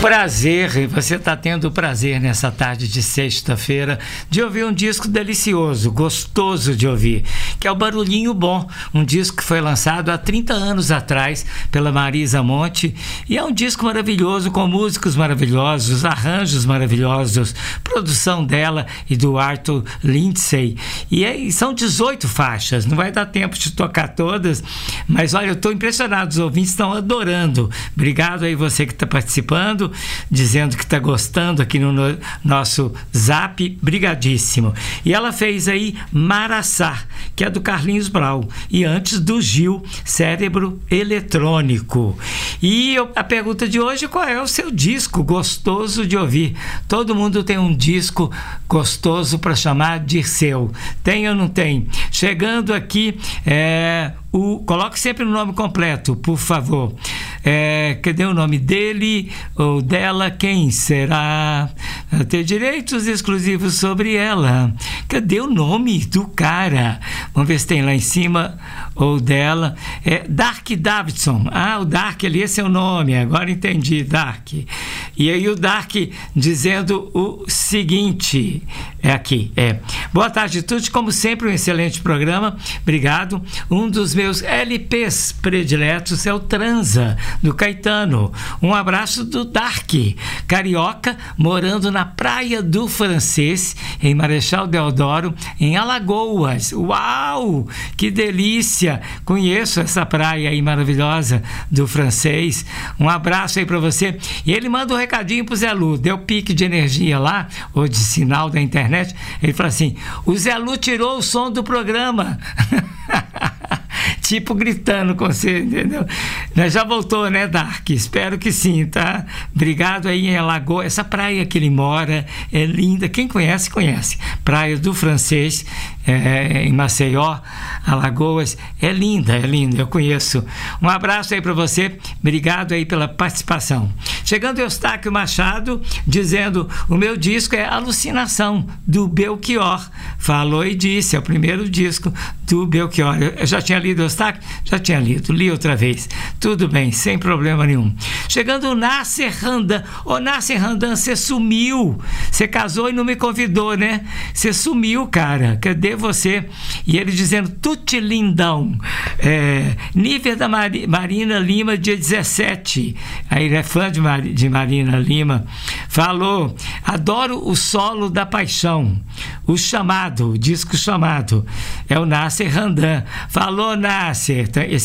prazer, e você está tendo o prazer nessa tarde de sexta-feira de ouvir um disco delicioso, gostoso de ouvir, que é o Barulhinho Bom, um disco que foi lançado há 30 anos atrás pela Marisa Monte, e é um disco maravilhoso, com músicos maravilhosos, arranjos maravilhosos, produção dela e do Arthur Lindsay, e são 18 faixas, não vai dar tempo de tocar todas, mas olha, eu estou impressionado, os ouvintes estão adorando. Obrigado aí você que está participando, dizendo que está gostando aqui no nosso Zap, brigadíssimo. E ela fez aí Maraçá, que é do Carlinhos Brau, e antes do Gil, Cérebro Eletrônico. E a pergunta de hoje, qual é o seu disco gostoso de ouvir? Todo mundo tem um disco gostoso para chamar de seu. Tem ou não tem? Chegando aqui, coloque sempre o nome completo, por favor. Cadê o nome dele ou dela? Quem será? Ter direitos exclusivos sobre ela. Cadê o nome do cara? Vamos ver se tem lá em cima ou dela. Dark Davidson. O Dark ali, esse é o nome. Agora entendi, Dark. E aí o Dark dizendo o seguinte. Aqui. Boa tarde a todos. Como sempre, um excelente programa. Obrigado. Um dos meus LPs prediletos é o Transa, do Caetano. Um abraço do Dark, carioca, morando na Praia do Francês, em Marechal Deodoro, em Alagoas. Uau! Que delícia! Conheço essa praia aí maravilhosa do Francês. Um abraço aí para você. E ele manda um recadinho pro Zé Lu. Deu pique de energia lá, ou de sinal da internet. Ele fala assim: o Zé Lu tirou o som do programa. Tipo gritando com você, entendeu? Já voltou, né, Dark? Espero que sim, tá? Obrigado aí em Alagoas. Essa praia que ele mora é linda. Quem conhece, conhece. Praia do Francês, em Maceió, Alagoas. É linda, eu conheço. Um abraço aí para você. Obrigado aí pela participação. Chegando Eustáquio Machado, dizendo: o meu disco é Alucinação, do Belchior. Falou e disse, é o primeiro disco do Belchior. Eu já tinha lido Eustáquio? Já tinha lido, li outra vez. Tudo bem, sem problema nenhum. Chegando o Nasser Randan. Ô, Nasser Randan, você sumiu. Você casou e não me convidou, né? Você sumiu, cara. Cadê você? E ele dizendo: tuti lindão. Nívia da Marina Lima, dia 17. Aí ele é fã de Marina Lima. Falou: adoro o solo da paixão. O chamado, o disco chamado. É o Nasser Randan. Falou, Nasser. Esse